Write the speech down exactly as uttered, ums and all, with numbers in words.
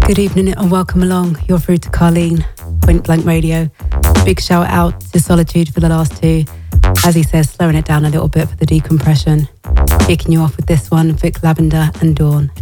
Good evening and welcome along. You're through to Carleen, Point Blank Radio. Big shout out to Solitude for the last two. As he says, slowing it down a little bit for the decompression. Kicking you off with this one, Vic Lavender and Dawn.